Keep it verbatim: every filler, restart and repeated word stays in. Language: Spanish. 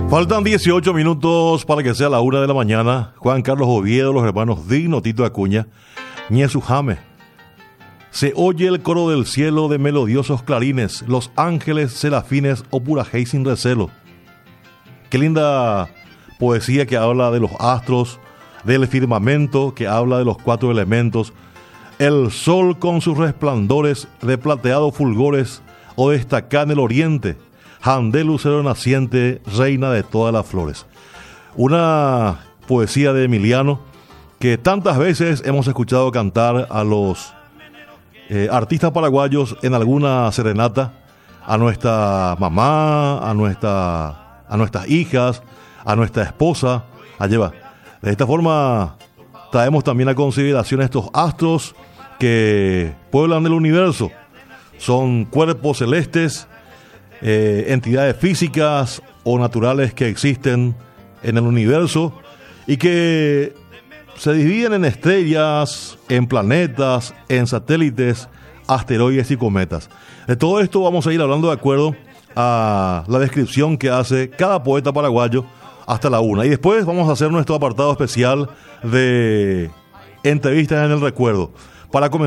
Faltan dieciocho minutos para que sea la una de la mañana. Juan Carlos Oviedo, los hermanos Digno, Tito Acuña, Ñesu Jame. Se oye el coro del cielo de melodiosos clarines, los ángeles serafines o purajey sin recelo. Qué linda poesía que habla de los astros, del firmamento, que habla de los cuatro elementos, el sol con sus resplandores de plateados fulgores, o destaca en el oriente, Jandé lucero naciente, reina de todas las flores. Una poesía de Emiliano que tantas veces hemos escuchado cantar a los eh, artistas paraguayos en alguna serenata, a nuestra mamá, a, nuestra, a nuestras hijas, a nuestra esposa. Allí va. De esta forma traemos también a consideración estos astros que pueblan el universo. Son cuerpos celestes, eh, entidades físicas o naturales que existen en el universo y que se dividen en estrellas, en planetas, en satélites, asteroides y cometas. De todo esto vamos a ir hablando de acuerdo a la descripción que hace cada poeta paraguayo hasta la una. Y después vamos a hacer nuestro apartado especial de entrevistas en el recuerdo. Para comenzar